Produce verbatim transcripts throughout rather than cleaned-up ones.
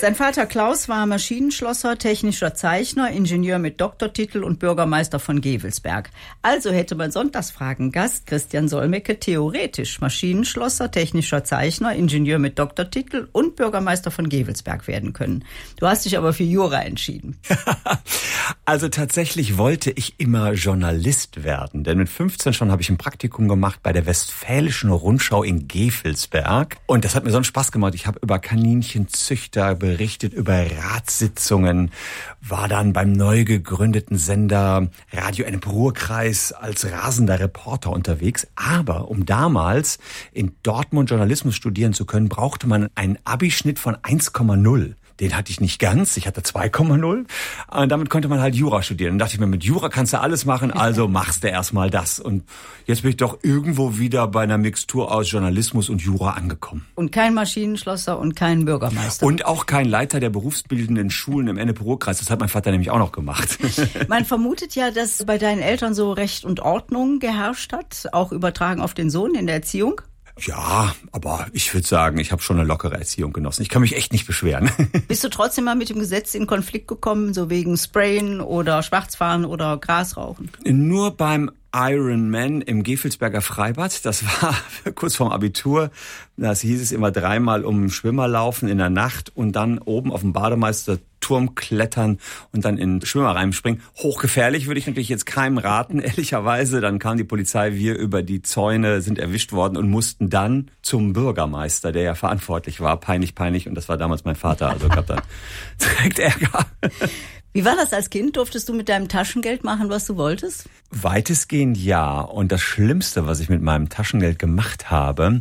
Sein Vater Klaus war Maschinenschlosser, technischer Zeichner, Ingenieur mit Doktortitel und Bürgermeister von Gevelsberg. Also hätte mein Sonntagsfragen-Gast Christian Solmecke theoretisch Maschinenschlosser, technischer Zeichner, Ingenieur mit Doktortitel und Bürgermeister von Gevelsberg werden können. Du hast dich aber für Jura entschieden. Also tatsächlich wollte ich immer Journalist werden, denn mit fünfzehn schon habe ich ein Praktikum gemacht bei der Westfälischen Rundschau in Gevelsberg und das hat mir so einen Spaß gemacht. Ich habe über Kaninchenzüchter berichtet, über Ratssitzungen, war dann beim neu gegründeten Sender Radio Ennepe Ruhrkreis als rasender Reporter unterwegs. Aber um damals in Dortmund Journalismus studieren zu können, brauchte man einen Abischnitt von eins Komma null. Den hatte ich nicht ganz, ich hatte zwei Komma null. Und damit konnte man halt Jura studieren. Und dachte ich mir, mit Jura kannst du alles machen, also machst du erstmal das. Und jetzt bin ich doch irgendwo wieder bei einer Mixtur aus Journalismus und Jura angekommen. Und kein Maschinenschlosser und kein Bürgermeister. Und auch kein Leiter der berufsbildenden Schulen im Ennepe Ruhrkreis. Das hat mein Vater nämlich auch noch gemacht. Man vermutet ja, dass bei deinen Eltern so Recht und Ordnung geherrscht hat, auch übertragen auf den Sohn in der Erziehung. Ja, aber ich würde sagen, ich habe schon eine lockere Erziehung genossen. Ich kann mich echt nicht beschweren. Bist du trotzdem mal mit dem Gesetz in Konflikt gekommen, so wegen Sprayen oder Schwarzfahren oder Grasrauchen? Nur beim Ironman im Gevelsberger Freibad, das war kurz vorm Abitur. Das hieß es immer dreimal um Schwimmer laufen in der Nacht und dann oben auf dem Bademeisterturm klettern und dann in den Schwimmer reinspringen. Hochgefährlich, würde ich natürlich jetzt keinem raten, ehrlicherweise. Dann kam die Polizei, wir über die Zäune, sind erwischt worden und mussten dann zum Bürgermeister, der ja verantwortlich war. Peinlich, peinlich. Und das war damals mein Vater, also gab da direkt Ärger. Wie war das als Kind? Durftest du mit deinem Taschengeld machen, was du wolltest? Weitestgehend ja. Und das Schlimmste, was ich mit meinem Taschengeld gemacht habe,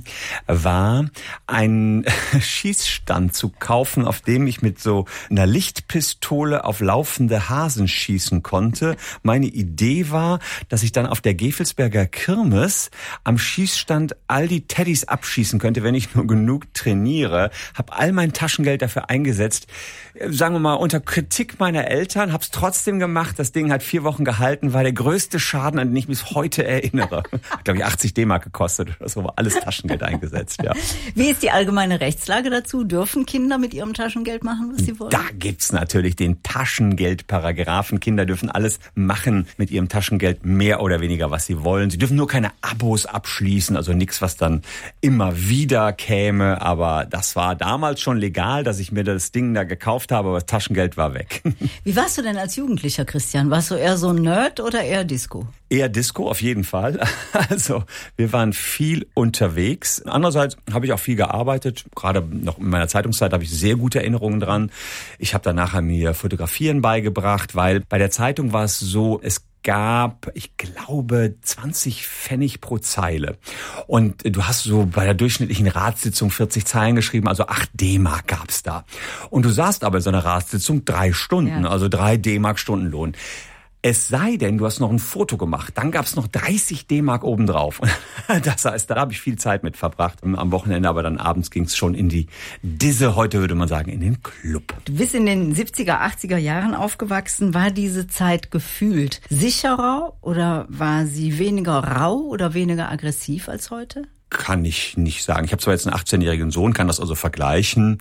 war einen Schießstand zu kaufen, auf dem ich mit so einer Lichtpistole auf laufende Hasen schießen konnte. Meine Idee war, dass ich dann auf der Gevelsberger Kirmes am Schießstand all die Teddys abschießen könnte, wenn ich nur genug trainiere. Hab all mein Taschengeld dafür eingesetzt. Sagen wir mal, unter Kritik meiner Eltern, hab's trotzdem gemacht. Das Ding hat vier Wochen gehalten, war der größte Schaden, an den ich mich bis heute erinnere. Hat, glaube ich, achtzig D-Mark gekostet oder so, war alles Taschengeld eingesetzt, ja. Wie ist die allgemeine Rechtslage dazu? Dürfen Kinder mit ihrem Taschengeld machen, was sie wollen? Da gibt's natürlich den Taschengeldparagraphen. Kinder dürfen alles machen mit ihrem Taschengeld, mehr oder weniger, was sie wollen. Sie dürfen nur keine Abos abschließen, also nichts, was dann immer wieder käme. Aber das war damals schon legal, dass ich mir das Ding da gekauft habe, aber das Taschengeld war weg. Wie warst du denn als Jugendlicher, Christian? Warst du eher so ein Nerd oder eher Disco? Eher Disco, auf jeden Fall. Also wir waren viel unterwegs. Andererseits habe ich auch viel gearbeitet. Gerade noch in meiner Zeitungszeit habe ich sehr gute Erinnerungen dran. Ich habe dann nachher mir Fotografieren beigebracht, weil bei der Zeitung war es so, es gab, ich glaube, zwanzig Pfennig pro Zeile. Und du hast so bei der durchschnittlichen Ratssitzung vierzig Zeilen geschrieben, also acht D-Mark gab's da. Und du saßt aber in so einer Ratssitzung drei Stunden, ja. Also drei D-Mark Stundenlohn. Es sei denn, du hast noch ein Foto gemacht, dann gab's noch dreißig D-Mark obendrauf. Das heißt, da habe ich viel Zeit mit verbracht am Wochenende, aber dann abends ging's schon in die Disse, heute würde man sagen, in den Club. Du bist in den siebziger, achtziger Jahren aufgewachsen. War diese Zeit gefühlt sicherer oder war sie weniger rau oder weniger aggressiv als heute? Kann ich nicht sagen. Ich habe zwar jetzt einen achtzehnjährigen Sohn, kann das also vergleichen.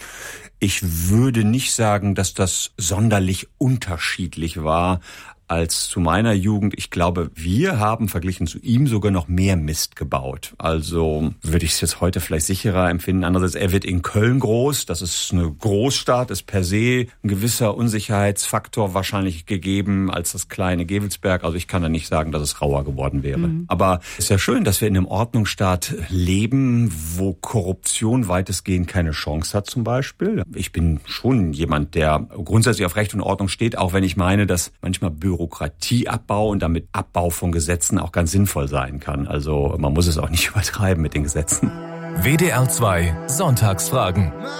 Ich würde nicht sagen, dass das sonderlich unterschiedlich war als zu meiner Jugend. Ich glaube, wir haben verglichen zu ihm sogar noch mehr Mist gebaut. Also würde ich es jetzt heute vielleicht sicherer empfinden. Andererseits, er wird in Köln groß. Das ist eine Großstadt, ist per se ein gewisser Unsicherheitsfaktor wahrscheinlich gegeben als das kleine Gevelsberg. Also ich kann da nicht sagen, dass es rauer geworden wäre. Mhm. Aber es ist ja schön, dass wir in einem Ordnungsstaat leben, wo Korruption weitestgehend keine Chance hat zum Beispiel. Ich bin schon jemand, der grundsätzlich auf Recht und Ordnung steht, auch wenn ich meine, dass manchmal Büro Bürokratieabbau und damit Abbau von Gesetzen auch ganz sinnvoll sein kann. Also man muss es auch nicht übertreiben mit den Gesetzen. W D R zwei Sonntagsfragen.